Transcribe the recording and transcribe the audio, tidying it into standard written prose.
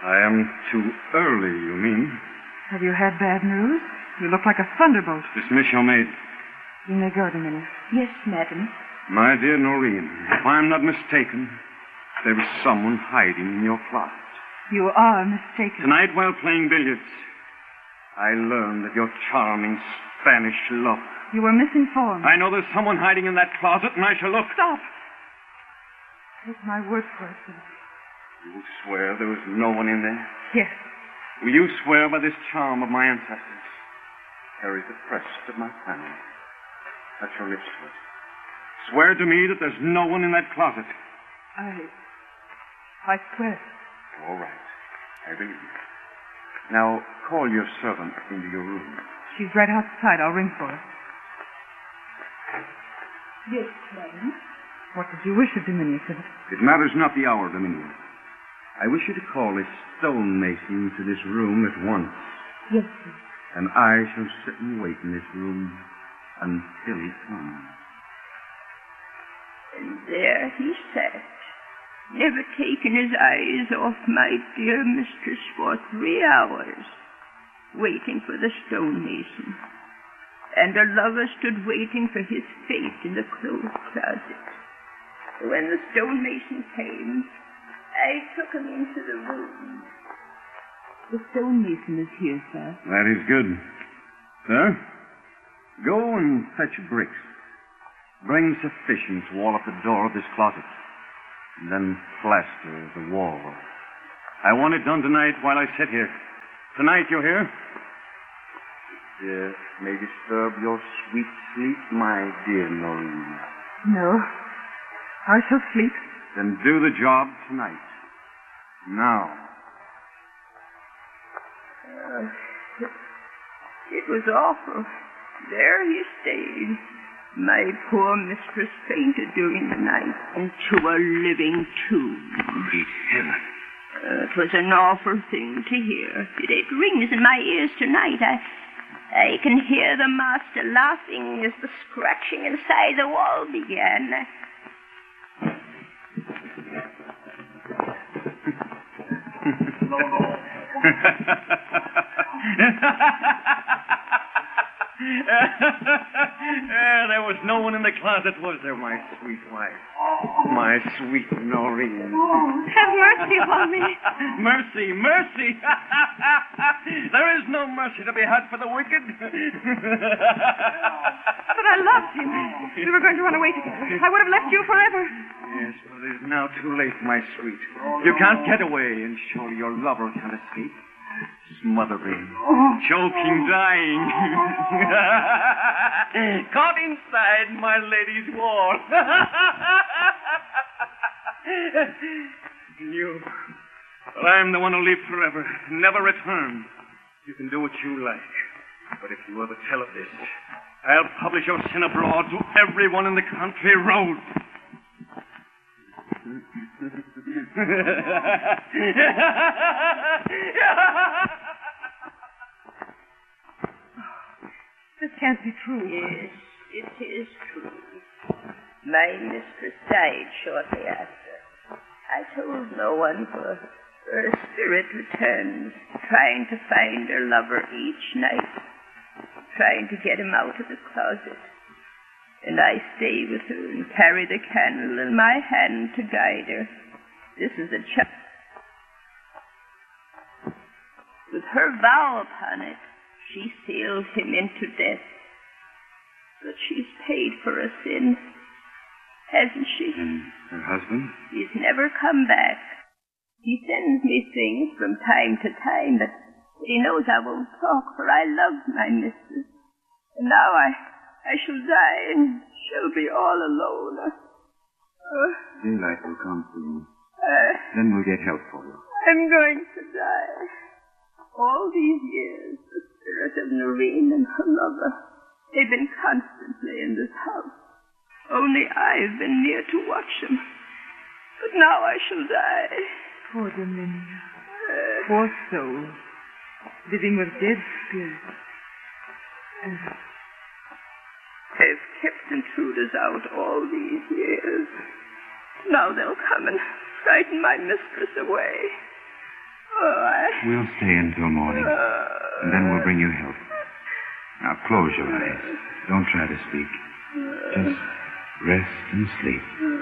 I am too early, you mean? Have you had bad news? You look like a thunderbolt. Dismiss your maid. You may go, Dominia. Yes, madam. My dear Noreen, if I'm not mistaken, there is someone hiding in your closet. You are mistaken. Tonight, while playing billiards, I learned of your charming Spanish lover. You were misinformed. I know there's someone hiding in that closet, and I shall look. Stop. Take my word for it, please. You will swear there was no one in there? Yes. Will you swear by this charm of my ancestors? Carries the crest of my family. Touch your lips to it. Swear to me that there's no one in that closet. I swear. All right. I believe you. Now, call your servant into your room. She's right outside. I'll ring for her. Yes, madam. What did you wish of Dominia, Philip? It matters not the hour, Dominia. I wish you to call this stonemason to this room at once. Yes, sir. And I shall sit and wait in this room until he comes. And there he sat, never taking his eyes off my dear mistress for 3 hours, waiting for the stonemason. And a lover stood waiting for his fate in the closed closet. When the stonemason came, I took him into the room. The stonemason is here, sir. That is good. Sir, go and fetch bricks. Bring sufficient to wall up the door of this closet. And then plaster the wall. I want it done tonight while I sit here. Tonight, you hear? It may disturb your sweet sleep, my dear Noreen. No. I shall sleep. Then do the job tonight. Now. It was awful. There he stayed. My poor mistress fainted during the night into a living tomb. Great heaven. It was an awful thing to hear. It rings in my ears tonight. I can hear the master laughing as the scratching inside the wall began. There was no one in the closet, was there, my sweet wife? My sweet Noreen. Have mercy upon me. Mercy, mercy. There is no mercy to be had for the wicked. But I loved him. We were going to run away together. I would have left you forever. Yes, but it is now too late, my sweet. You can't get away, and surely your lover can't escape. Smothering, choking, dying. Caught inside my lady's wall. You. But I'm the one who live forever, never return. You can do what you like. But if you ever tell of this, I'll publish your sin abroad to everyone in the country road. This can't be true. Yes, it is true. My mistress died shortly after. I told no one, for her spirit returns, trying to find her lover each night, trying to get him out of the closet. And I stay with her and carry the candle in my hand to guide her. This is a child. With her vow upon it, she sealed him into death. But she's paid for a sin, hasn't she? And her husband? He's never come back. He sends me things from time to time, but he knows I won't talk, for I love my mistress. And now I shall die and shall be all alone. Daylight will come soon. Then we'll get help for you. I'm going to die. All these years, the spirit of Noreen and her lover, they've been constantly in this house. Only I've been near to watch them. But now I shall die. Poor Dominia. Poor soul. Living with dead spirits. I've kept intruders out all these years. Now they'll come and frighten my mistress away. We'll stay until morning, and then we'll bring you help. Now, close your eyes. Don't try to speak. Just rest and sleep.